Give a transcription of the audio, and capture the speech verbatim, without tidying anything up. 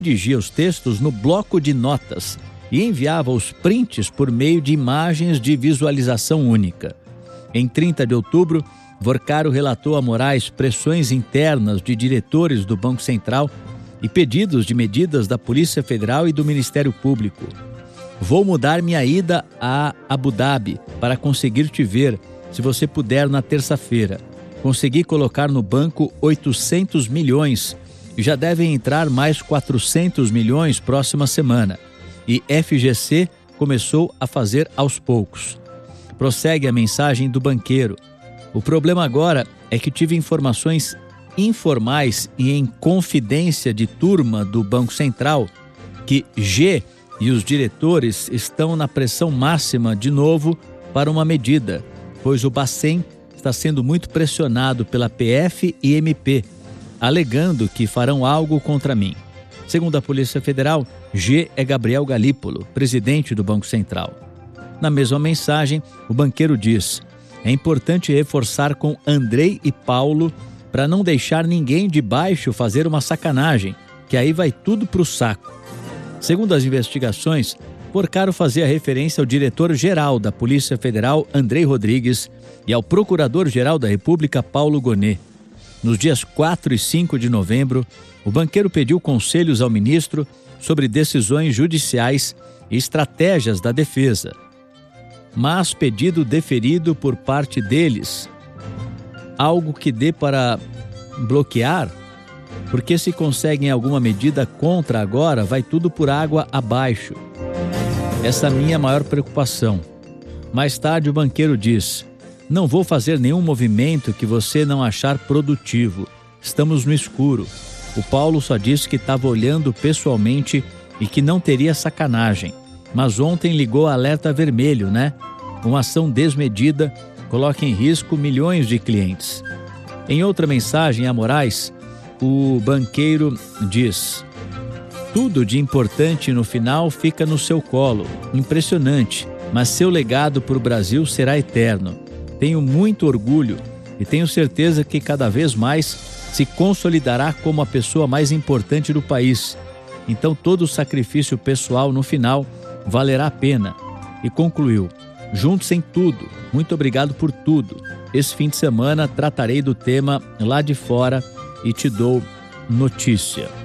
redigia os textos no bloco de notas e enviava os prints por meio de imagens de visualização única. Em trinta de outubro, Vorcaro relatou a Moraes pressões internas de diretores do Banco Central e pedidos de medidas da Polícia Federal e do Ministério Público. Vou mudar minha ida a Abu Dhabi para conseguir te ver, se você puder, na terça-feira. Consegui colocar no banco oitocentos milhões e já devem entrar mais quatrocentos milhões próxima semana. E F G C começou a fazer aos poucos. Prossegue a mensagem do banqueiro. O problema agora é que tive informações informais e em confidência de turma do Banco Central que G e os diretores estão na pressão máxima de novo para uma medida, pois o Bacen está sendo muito pressionado pela P F e M P, alegando que farão algo contra mim. Segundo a Polícia Federal, G é Gabriel Galípolo, presidente do Banco Central. Na mesma mensagem, o banqueiro diz: é importante reforçar com Andrei e Paulo para não deixar ninguém de baixo fazer uma sacanagem, que aí vai tudo para o saco. Segundo as investigações, Vorcaro fazia referência ao diretor-geral da Polícia Federal, Andrei Rodrigues, e ao Procurador-Geral da República, Paulo Gonet. Nos dias quatro e cinco de novembro, o banqueiro pediu conselhos ao ministro sobre decisões judiciais e estratégias da defesa. Mas pedido deferido por parte deles, algo que dê para bloquear, porque se conseguem alguma medida contra agora, vai tudo por água abaixo. Essa é a minha maior preocupação. Mais tarde o banqueiro diz: não vou fazer nenhum movimento que você não achar produtivo. Estamos no escuro. O Paulo só disse que estava olhando pessoalmente e que não teria sacanagem. Mas ontem ligou alerta vermelho, né? Uma ação desmedida coloca em risco milhões de clientes. Em outra mensagem a Moraes, o banqueiro diz: tudo de importante no final fica no seu colo. Impressionante, mas seu legado para o Brasil será eterno. Tenho muito orgulho e tenho certeza que cada vez mais se consolidará como a pessoa mais importante do país. Então todo o sacrifício pessoal no final valerá a pena. E concluiu: juntos em tudo, muito obrigado por tudo. Esse fim de semana tratarei do tema lá de fora e te dou notícia.